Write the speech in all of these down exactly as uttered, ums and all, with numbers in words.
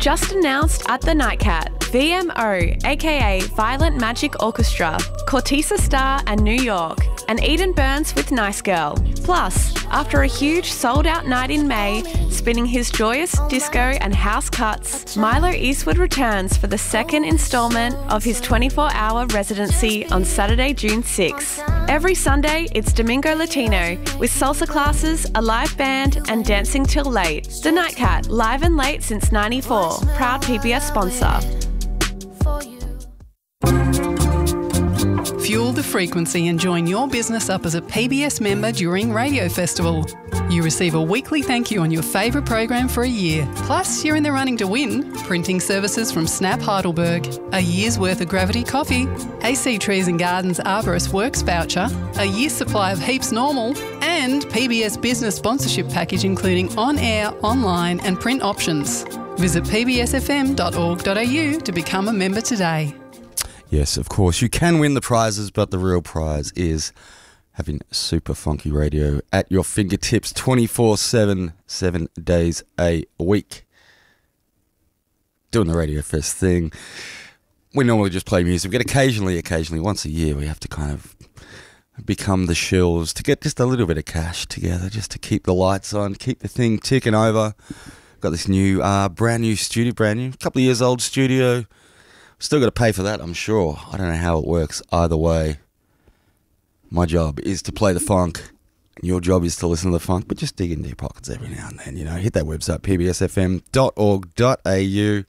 Just announced at the Nightcat, V M O, aka Violent Magic Orchestra, Cortisa Star and New York, and Eden Burns with Nice Girl. Plus, after a huge sold-out night in May, spinning his joyous disco and house cuts, Milo Eastwood returns for the second instalment of his twenty-four hour residency on Saturday, June sixth. Every Sunday, it's Domingo Latino, with salsa classes, a live band, and dancing till late. The Nightcat, live and late since ninety-four, proud P B S sponsor. Fuel the frequency and join your business up as a P B S member during Radio Festival. You receive a weekly thank you on your favourite program for a year. Plus, you're in the running to win printing services from Snap Heidelberg, a year's worth of Gravity coffee, A C Trees and Gardens Arborist Works voucher, a year's supply of Heaps Normal, and P B S business sponsorship package including on-air, online and print options. Visit p b s f m dot org dot a u to become a member today. Yes, of course, you can win the prizes, but the real prize is having super funky radio at your fingertips twenty-four seven, seven days a week. Doing the Radio Fest thing. We normally just play music, but occasionally, occasionally, once a year, we have to kind of become the shills to get just a little bit of cash together, just to keep the lights on, keep the thing ticking over. Got this new, uh, brand new studio, brand new, couple of years old studio. Still got to pay for that, I'm sure. I don't know how it works either way. My job is to play the funk. Your job is to listen to the funk, but just dig into your pockets every now and then. You know, hit that website, p b s f m dot org dot a u.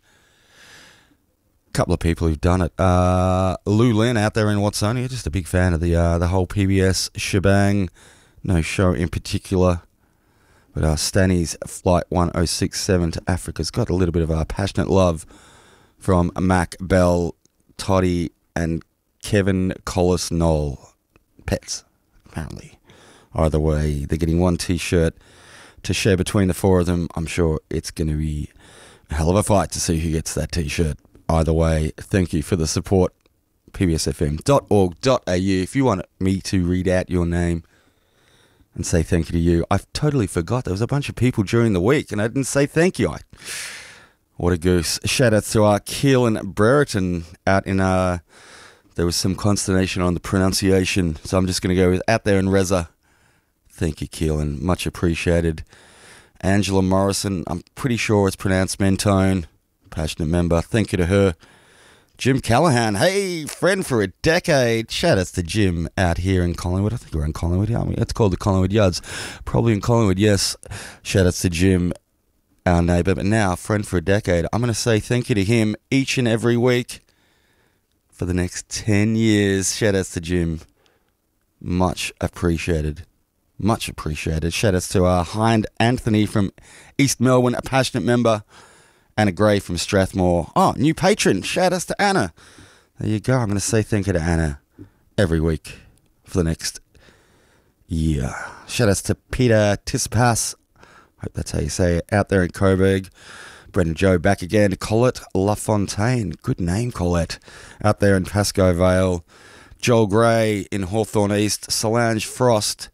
A couple of people who've done it. Uh, Lou Lynn out there in Watsonia, just a big fan of the uh, the whole P B S shebang. No show in particular. But uh, Stanny's Flight one oh six seven to Africa's got a little bit of a passionate love from Mac Bell, Toddy, and Kevin Collis Knoll. Pets, apparently. Either way, they're getting one T-shirt to share between the four of them. I'm sure it's going to be a hell of a fight to see who gets that T-shirt. Either way, thank you for the support. p b s f m dot org dot a u. If you want me to read out your name and say thank you to you, I totally forgot. There was a bunch of people during the week and I didn't say thank you. I... What a goose. Shout out to our Keelan Brereton out in, uh, there was some consternation on the pronunciation, so I'm just going to go with out there in Reza. Thank you, Keelan. Much appreciated. Angela Morrison, I'm pretty sure it's pronounced Mentone. Passionate member. Thank you to her. Jim Callahan, hey, friend for a decade. Shout outs to Jim out here in Collingwood. I think we're in Collingwood, aren't we? It's called the Collingwood Yards. Probably in Collingwood, yes. Shout outs to Jim, our neighbour, but now a friend for a decade. I'm going to say thank you to him each and every week for the next ten years. Shout outs to Jim. Much appreciated. Much appreciated. Shout outs to our Hind Anthony from East Melbourne, a passionate member. Anna Gray from Strathmore. Oh, new patron. Shout outs to Anna. There you go. I'm going to say thank you to Anna every week for the next year. Shout outs to Peter Tispas. Hope that's how you say it. Out there in Coburg. Brendan Joe back again. Colette LaFontaine. Good name, Colette. Out there in Pascoe Vale. Joel Gray in Hawthorne East. Solange Frost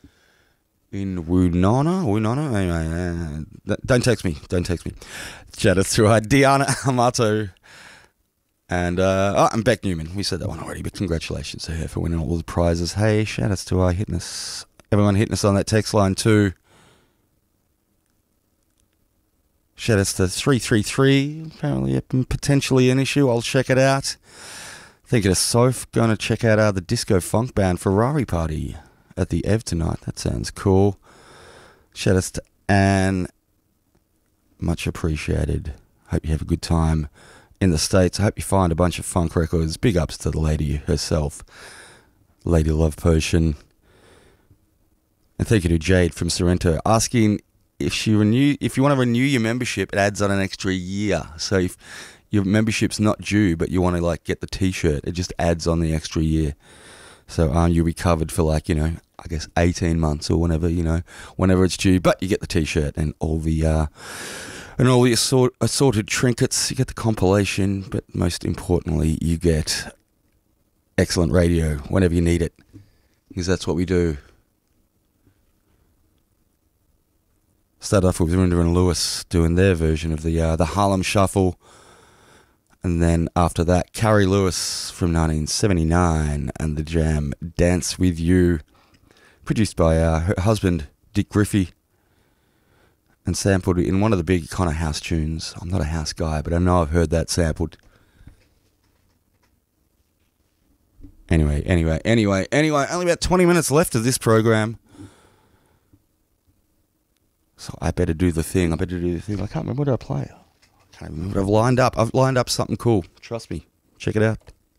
in Woonona. Woonona? Don't text me. Don't text me. Shout out to uh, Diana Amato. And, uh, oh, and Beck Newman. We said that one already, but congratulations to her for winning all the prizes. Hey, shout outs to uh, hitting us. Everyone hitting us on that text line too. Shout outs to three three three, apparently potentially an issue. I'll check it out. Thinking of Soph, going to check out uh, the disco funk band Ferrari Party at the Ev tonight. That sounds cool. Shout outs to Anne. Much appreciated. Hope you have a good time in the States. I hope you find a bunch of funk records. Big ups to the lady herself, Lady Love Potion. And thank you to Jade from Sorrento asking if she renew, if you want to renew your membership, it adds on an extra year. So if your membership's not due, but you want to like get the T-shirt, it just adds on the extra year. So um, you'll be covered for like, you know, I guess eighteen months or whenever, you know, whenever it's due. But you get the T-shirt and all the uh, and all the assort, assorted trinkets. You get the compilation, but most importantly, you get excellent radio whenever you need it, because that's what we do. Started off with Rinder and Lewis doing their version of the uh, the Harlem Shuffle. And then after that, Carrie Lewis from nineteen seventy-nine and the jam Dance With You, produced by uh, her husband, Dick Griffey, and sampled in one of the big kind of house tunes. I'm not a house guy, but I know I've heard that sampled. Anyway, anyway, anyway, anyway, only about twenty minutes left of this program. So I better do the thing. I better do the thing. I can't remember what I play. I can't remember what I've lined up. I've lined up something cool. Trust me. Check it out.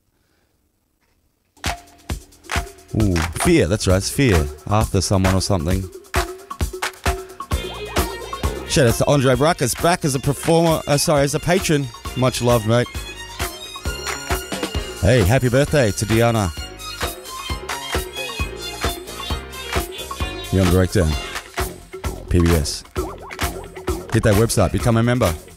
Ooh, Fear. That's right. It's Fear. After Someone or Something. Shout out to Andre Brackers, back as a performer. Uh, sorry, as a patron. Much love, mate. Hey, happy birthday to Diana. Young Breakdown. P B S. Hit that website. Become a member.